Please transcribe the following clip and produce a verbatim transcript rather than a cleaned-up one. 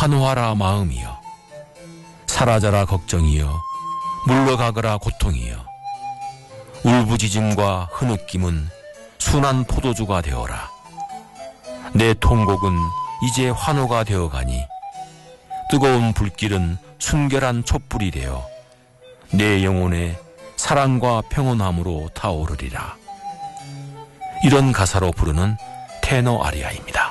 환호하라 마음이여, 사라져라 걱정이여, 물러가거라 고통이여. 울부짖음과 흐느낌은 순한 포도주가 되어라. 내 통곡은 이제 환호가 되어가니 뜨거운 불길은 순결한 촛불이 되어 내 영혼에 사랑과 평온함으로 타오르리라. 이런 가사로 부르는 테너 아리아입니다.